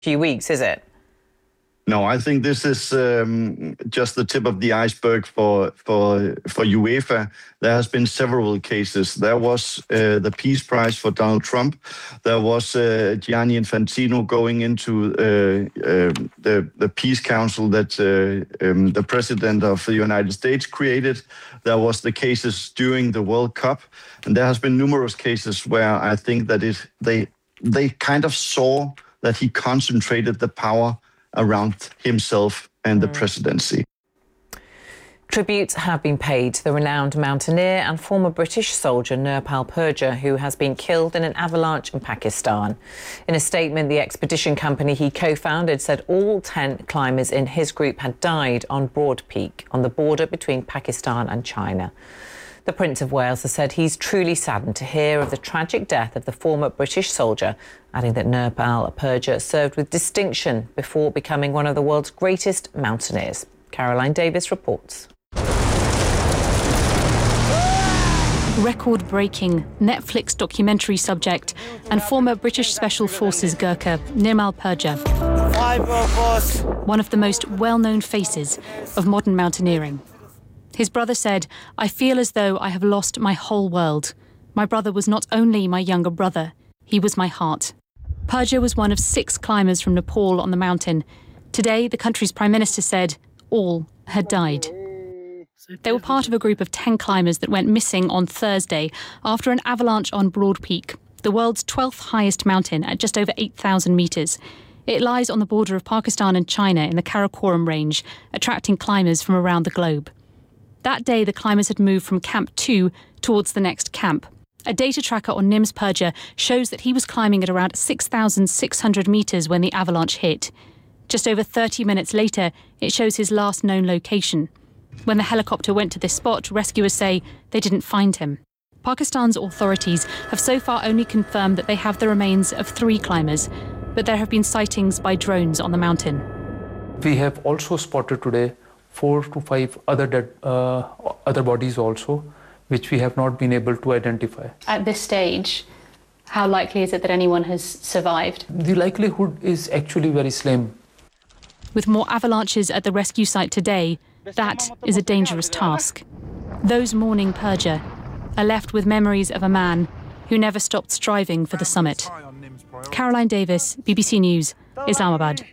few weeks, is it? No, I think this is just the tip of the iceberg for UEFA. There has been several cases. There was the Peace Prize for Donald Trump. There was Gianni Infantino going into the Peace Council that the President of the United States created. There was the cases during the World Cup, and there has been numerous cases where I think that they kind of saw that he concentrated the power around himself and the presidency. Tributes have been paid to the renowned mountaineer and former British soldier Nirpal Purja, who has been killed in an avalanche in Pakistan. In a statement, the expedition company he co-founded said all 10 climbers in his group had died on Broad Peak, on the border between Pakistan and China. The Prince of Wales has said he's truly saddened to hear of the tragic death of the former British soldier, adding that Nirpal Purja served with distinction before becoming one of the world's greatest mountaineers. Caroline Davis reports. Record-breaking Netflix documentary subject and former British Special Forces Gurkha Nirpal Purja, one of the most well-known faces of modern mountaineering. His brother said, "I feel as though I have lost my whole world. My brother was not only my younger brother, he was my heart." Purja was one of 6 climbers from Nepal on the mountain. Today, the country's Prime Minister said all had died. They were part of a group of 10 climbers that went missing on Thursday after an avalanche on Broad Peak, the world's 12th highest mountain at just over 8,000 metres. It lies on the border of Pakistan and China in the Karakoram range, attracting climbers from around the globe. That day, the climbers had moved from Camp 2 towards the next camp. A data tracker on Nims Purja shows that he was climbing at around 6,600 metres when the avalanche hit. Just over 30 minutes later, it shows his last known location. When the helicopter went to this spot, rescuers say they didn't find him. Pakistan's authorities have so far only confirmed that they have the remains of 3 climbers, but there have been sightings by drones on the mountain. We have also spotted today 4 to 5 other bodies also, which we have not been able to identify. At this stage, how likely is it that anyone has survived? The likelihood is actually very slim. With more avalanches at the rescue site today, that is a dangerous task. Those mourning Purja are left with memories of a man who never stopped striving for the summit. Caroline Davis, BBC News, Islamabad.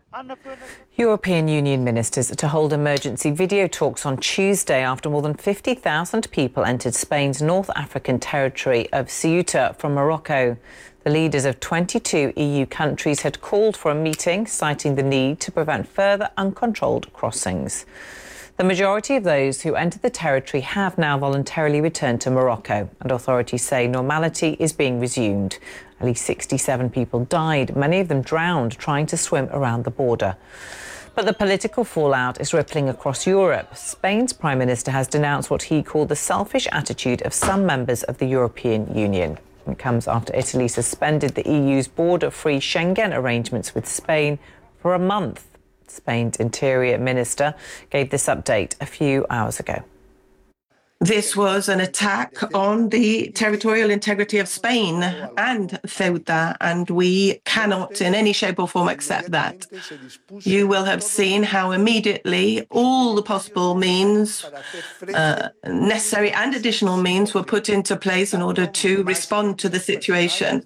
European Union ministers are to hold emergency video talks on Tuesday after more than 50,000 people entered Spain's North African territory of Ceuta from Morocco. The leaders of 22 EU countries had called for a meeting, citing the need to prevent further uncontrolled crossings. The majority of those who entered the territory have now voluntarily returned to Morocco, and authorities say normality is being resumed. At least 67 people died, many of them drowned trying to swim around the border. But the political fallout is rippling across Europe. Spain's Prime Minister has denounced what he called the selfish attitude of some members of the European Union. It comes after Italy suspended the EU's border-free Schengen arrangements with Spain for a month. Spain's Interior Minister gave this update a few hours ago. This was an attack on the territorial integrity of Spain and Ceuta, and we cannot in any shape or form accept that. You will have seen how immediately all the possible means, necessary and additional means, were put into place in order to respond to the situation.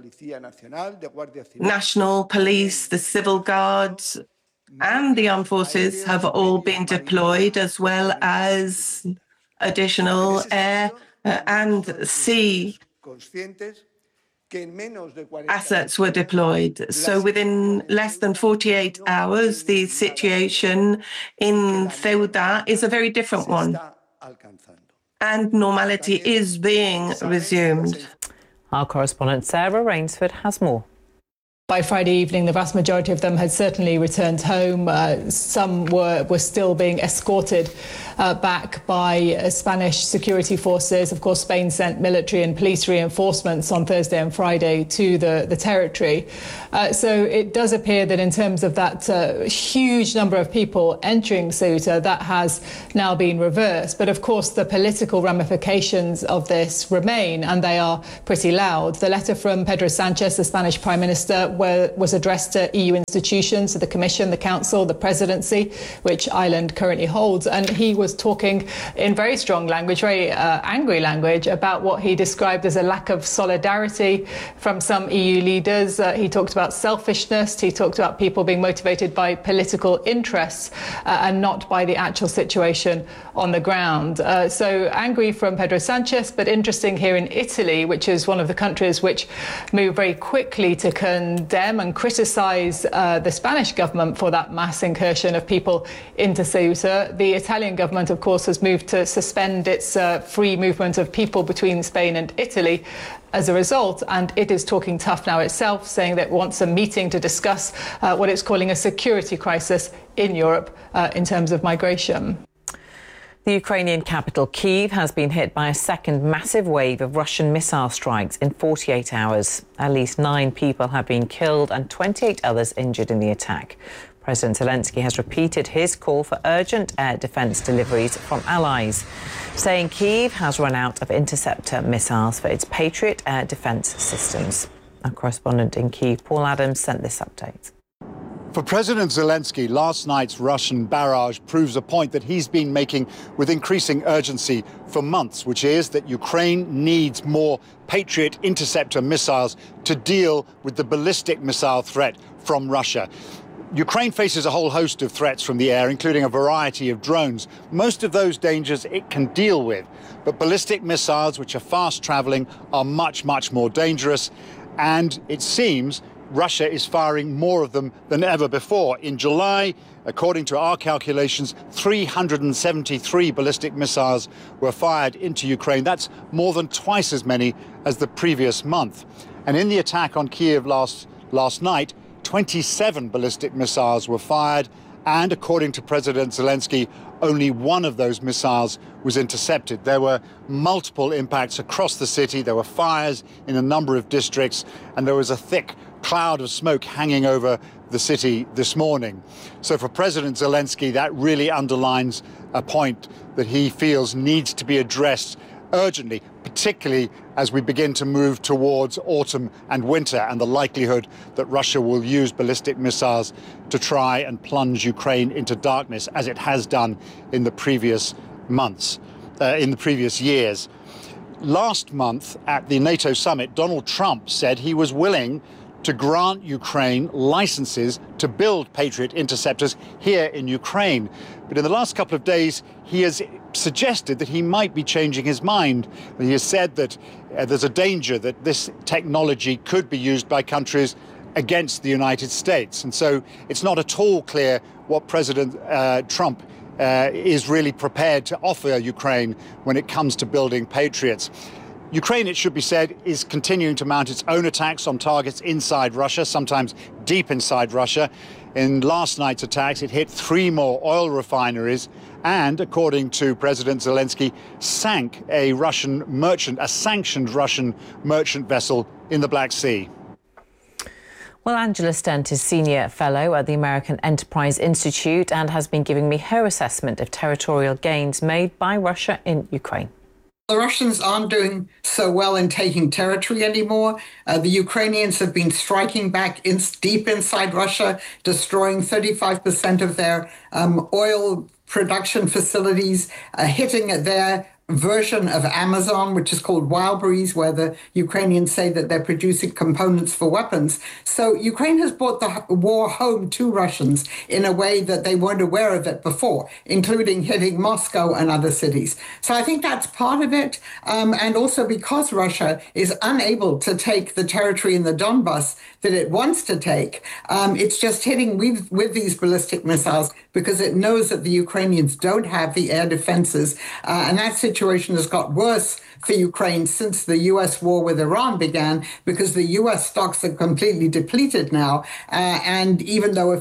National police, the civil guards, and the armed forces have all been deployed, as well as additional air and sea assets were deployed. So within less than 48 hours, the situation in Ceuta is a very different one, and normality is being resumed. Our correspondent Sarah Rainsford has more. By Friday evening, the vast majority of them had certainly returned home. Some were still being escorted back by Spanish security forces. Of course, Spain sent military and police reinforcements on Thursday and Friday to the territory. So it does appear that in terms of that huge number of people entering Ceuta, that has now been reversed. But of course, the political ramifications of this remain, and they are pretty loud. The letter from Pedro Sanchez, the Spanish Prime Minister, was addressed to EU institutions, to the Commission, the Council, the Presidency, which Ireland currently holds. And he was talking in very strong language, very angry language, about what he described as a lack of solidarity from some EU leaders. He talked about selfishness. He talked about people being motivated by political interests and not by the actual situation on the ground. So angry from Pedro Sanchez, but interesting here in Italy, which is one of the countries which moved very quickly to condemn and criticise the Spanish government for that mass incursion of people into Ceuta. The Italian government, of course, has moved to suspend its free movement of people between Spain and Italy as a result, and it is talking tough now itself, saying that it wants a meeting to discuss what it's calling a security crisis in Europe in terms of migration. The Ukrainian capital, Kyiv, has been hit by a second massive wave of Russian missile strikes in 48 hours. At least 9 people have been killed and 28 others injured in the attack. President Zelensky has repeated his call for urgent air defence deliveries from allies, saying Kyiv has run out of interceptor missiles for its Patriot air defence systems. Our correspondent in Kyiv, Paul Adams, sent this update. For President Zelensky, last night's Russian barrage proves a point that he's been making with increasing urgency for months, which is that Ukraine needs more Patriot interceptor missiles to deal with the ballistic missile threat from Russia. Ukraine faces a whole host of threats from the air, including a variety of drones. Most of those dangers it can deal with, but ballistic missiles, which are fast-travelling, are much, much more dangerous, and it seems Russia is firing more of them than ever before. In July, according to our calculations, 373 ballistic missiles were fired into Ukraine. That's more than twice as many as the previous month. And in the attack on Kyiv last night, 27 ballistic missiles were fired, and according to President Zelensky, only one of those missiles was intercepted. There were multiple impacts across the city. There were fires in a number of districts, and there was a thick cloud of smoke hanging over the city this morning. So for President Zelensky, that really underlines a point that he feels needs to be addressed urgently, particularly as we begin to move towards autumn and winter and the likelihood that Russia will use ballistic missiles to try and plunge Ukraine into darkness, as it has done in the previous months, in the previous years. Last month at the NATO summit, Donald Trump said he was willing to grant Ukraine licenses to build Patriot interceptors here in Ukraine. But in the last couple of days, he has suggested that he might be changing his mind. He has said that there's a danger that this technology could be used by countries against the United States. And so it's not at all clear what President Trump is really prepared to offer Ukraine when it comes to building Patriots. Ukraine, it should be said, is continuing to mount its own attacks on targets inside Russia, sometimes deep inside Russia. In last night's attacks, it hit 3 more oil refineries and, according to President Zelensky, sank a sanctioned Russian merchant vessel in the Black Sea. Well, Angela Stent is Senior Fellow at the American Enterprise Institute and has been giving me her assessment of territorial gains made by Russia in Ukraine. The Russians aren't doing so well in taking territory anymore. The Ukrainians have been striking back deep inside Russia, destroying 35% of their oil production facilities, hitting their version of Amazon, which is called Wildberries, where the Ukrainians say that they're producing components for weapons. So Ukraine has brought the war home to Russians in a way that they weren't aware of it before, including hitting Moscow and other cities. So I think that's part of it. And also because Russia is unable to take the territory in the Donbas that it wants to take, it's just hitting with these ballistic missiles because it knows that the Ukrainians don't have the air defenses. And that situation has got worse for Ukraine since the U.S. war with Iran began, because the U.S. stocks are completely depleted now. And even though if